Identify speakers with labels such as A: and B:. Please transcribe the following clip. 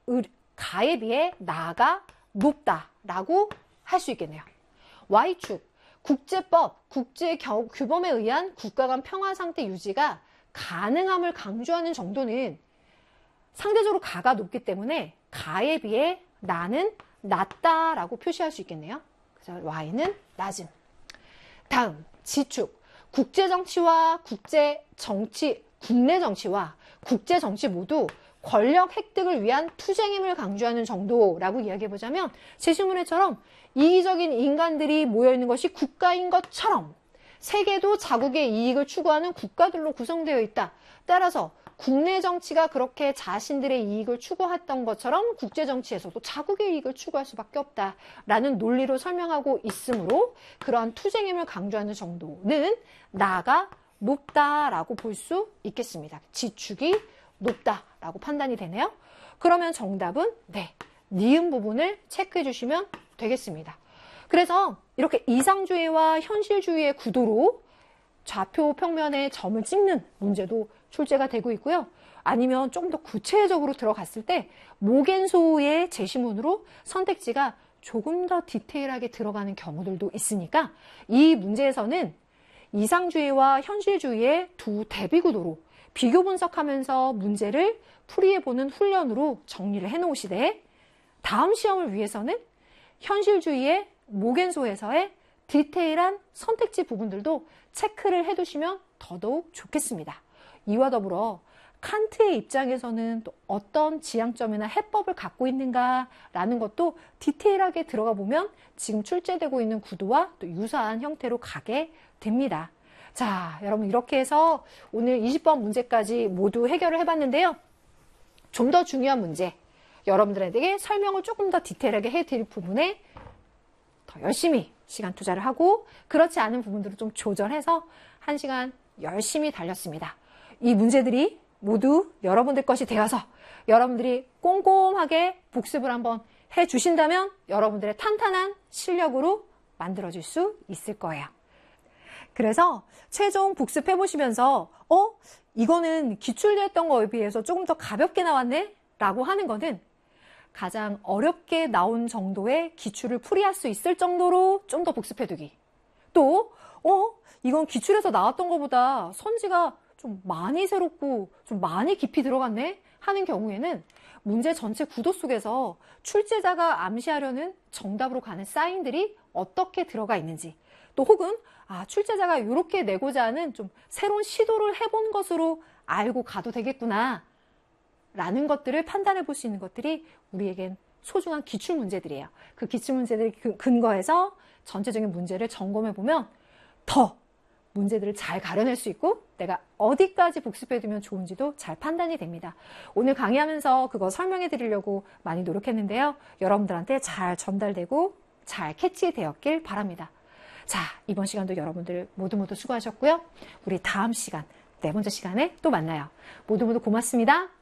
A: 가에 비해 나가 높다라고 할 수 있겠네요. Y축, 국제법, 국제규범에 의한 국가 간 평화 상태 유지가 가능함을 강조하는 정도는 상대적으로 가가 높기 때문에 가에 비해 나는 낮다라고 표시할 수 있겠네요. 그래서 Y는 낮음. 다음, G축, 국제정치와 국내 정치와 국제정치 모두 권력 획득을 위한 투쟁임을 강조하는 정도라고 이야기해보자면 제시문에처럼 이기적인 인간들이 모여있는 것이 국가인 것처럼 세계도 자국의 이익을 추구하는 국가들로 구성되어 있다. 따라서 국내 정치가 그렇게 자신들의 이익을 추구했던 것처럼 국제 정치에서도 자국의 이익을 추구할 수밖에 없다라는 논리로 설명하고 있으므로 그러한 투쟁임을 강조하는 정도는 나가 높다라고 볼 수 있겠습니다. 지축이 높다라고 판단이 되네요. 그러면 정답은 네, 니은 부분을 체크해 주시면 되겠습니다. 그래서 이렇게 이상주의와 현실주의의 구도로 좌표 평면에 점을 찍는 문제도 출제가 되고 있고요. 아니면 좀 더 구체적으로 들어갔을 때 모겐소의 제시문으로 선택지가 조금 더 디테일하게 들어가는 경우들도 있으니까 이 문제에서는 이상주의와 현실주의의 두 대비 구도로 비교 분석하면서 문제를 풀이해보는 훈련으로 정리를 해놓으시되 다음 시험을 위해서는 현실주의의 모겐소에서의 디테일한 선택지 부분들도 체크를 해두시면 더더욱 좋겠습니다. 이와 더불어 칸트의 입장에서는 또 어떤 지향점이나 해법을 갖고 있는가라는 것도 디테일하게 들어가 보면 지금 출제되고 있는 구도와 또 유사한 형태로 가게 됩니다. 자, 여러분 이렇게 해서 오늘 20번 문제까지 모두 해결을 해봤는데요. 좀 더 중요한 문제, 여러분들에게 설명을 조금 더 디테일하게 해드릴 부분에 더 열심히 시간 투자를 하고 그렇지 않은 부분들을 좀 조절해서 1시간 열심히 달렸습니다. 이 문제들이 모두 여러분들 것이 되어서 여러분들이 꼼꼼하게 복습을 한번 해주신다면 여러분들의 탄탄한 실력으로 만들어질 수 있을 거예요. 그래서 최종 복습해보시면서 이거는 기출됐던 거에 비해서 조금 더 가볍게 나왔네? 라고 하는 거는 가장 어렵게 나온 정도의 기출을 풀이할 수 있을 정도로 좀 더 복습해두기. 또 이건 기출에서 나왔던 것보다 선지가 좀 많이 새롭고 좀 많이 깊이 들어갔네? 하는 경우에는 문제 전체 구도 속에서 출제자가 암시하려는 정답으로 가는 사인들이 어떻게 들어가 있는지, 또 혹은 출제자가 이렇게 내고자 하는 좀 새로운 시도를 해본 것으로 알고 가도 되겠구나 라는 것들을 판단해 볼 수 있는 것들이 우리에겐 소중한 기출 문제들이에요. 그 기출 문제들 근거해서 전체적인 문제를 점검해 보면 더 문제들을 잘 가려낼 수 있고 내가 어디까지 복습해 두면 좋은지도 잘 판단이 됩니다. 오늘 강의하면서 그거 설명해 드리려고 많이 노력했는데요. 여러분들한테 잘 전달되고 잘 캐치되었길 바랍니다. 자, 이번 시간도 여러분들 모두 수고하셨고요. 우리 다음 시간, 네 번째 시간에 또 만나요. 모두 고맙습니다.